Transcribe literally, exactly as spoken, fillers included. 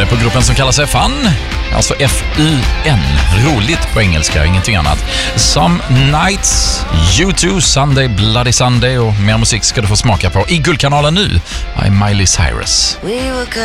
namn på gruppen som kallar sig Fun. Alltså F U N. Roligt på engelska, ingenting annat. Some Nights, U two, Sunday, Bloody Sunday och mer musik ska du få smaka på i Guldkanalen nu. I'm Miley Cyrus.